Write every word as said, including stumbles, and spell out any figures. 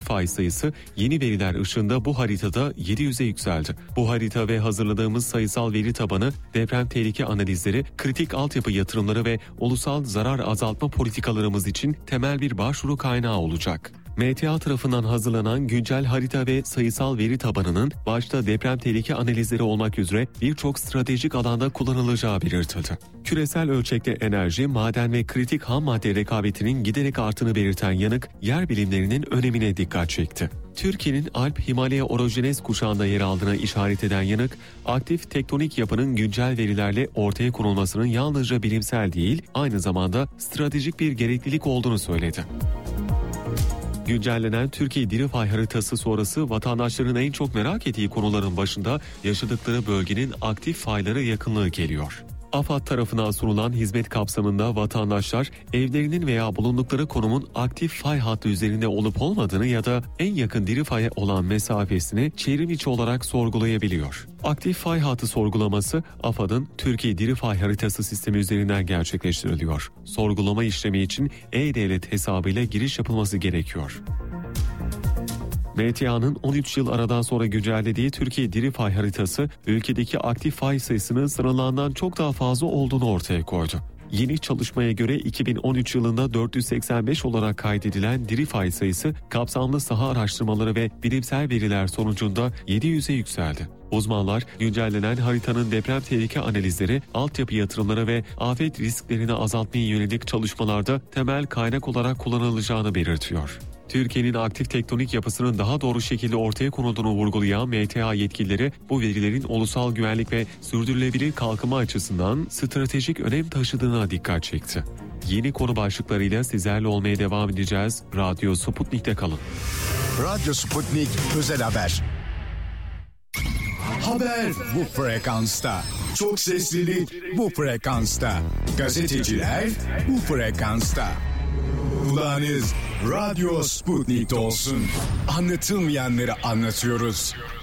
fay sayısı yeni veriler ışığında bu haritada yedi yüze yükseldi. Bu harita ve hazırladığımız sayısal veri tabanı deprem tehlike analizleri, kritik altyapı yatırımları ve ulusal zarar azaltma politikalarımız için temel bir başvuru kaynağı olacak. M T A tarafından hazırlanan güncel harita ve sayısal veri tabanının başta deprem tehlike analizleri olmak üzere birçok stratejik alanda kullanılacağı belirtildi. Küresel ölçekte enerji, maden ve kritik ham madde rekabetinin giderek arttığını belirten yanık, yer bilimlerinin önemine dikkat çekti. Türkiye'nin Alp-Himalaya orojenez kuşağında yer aldığına işaret eden yanık, aktif tektonik yapının güncel verilerle ortaya konulmasının yalnızca bilimsel değil, aynı zamanda stratejik bir gereklilik olduğunu söyledi. Güncellenen Türkiye diri fay haritası sonrası vatandaşların en çok merak ettiği konuların başında yaşadıkları bölgenin aktif faylara yakınlığı geliyor. AFAD tarafından sunulan hizmet kapsamında vatandaşlar evlerinin veya bulundukları konumun aktif fay hattı üzerinde olup olmadığını ya da en yakın diri faya olan mesafesini çevrim içi olarak sorgulayabiliyor. Aktif fay hattı sorgulaması AFAD'ın Türkiye diri fay haritası sistemi üzerinden gerçekleştiriliyor. Sorgulama işlemi için e-devlet hesabıyla giriş yapılması gerekiyor. M T A'nın on üç yıl aradan sonra güncellediği Türkiye diri fay haritası, ülkedeki aktif fay sayısının sanılandan çok daha fazla olduğunu ortaya koydu. Yeni çalışmaya göre iki bin on üç yılında dört yüz seksen beş olarak kaydedilen diri fay sayısı kapsamlı saha araştırmaları ve bilimsel veriler sonucunda yedi yüze yükseldi. Uzmanlar güncellenen haritanın deprem tehlike analizleri, altyapı yatırımları ve afet risklerini azaltmaya yönelik çalışmalarda temel kaynak olarak kullanılacağını belirtiyor. Türkiye'nin aktif tektonik yapısının daha doğru şekilde ortaya konulduğunu vurgulayan M T A yetkilileri bu verilerin ulusal güvenlik ve sürdürülebilir kalkınma açısından stratejik önem taşıdığına dikkat çekti. Yeni konu başlıklarıyla sizlerle olmaya devam edeceğiz. Radyo Sputnik'te kalın. Radyo Sputnik özel haber. Haber bu frekansta. Çok seslilik bu frekansta. Gazeteciler bu frekansta. Kulağınız Radyo Sputnik'te olsun. Anlatılmayanları anlatıyoruz.